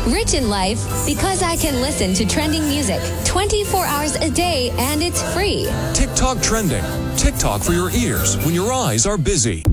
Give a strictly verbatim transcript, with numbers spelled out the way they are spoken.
Rich in life because I can listen to trending music twenty-four hours a day and it's free. TikTok trending. TikTok for your ears when your eyes are busy.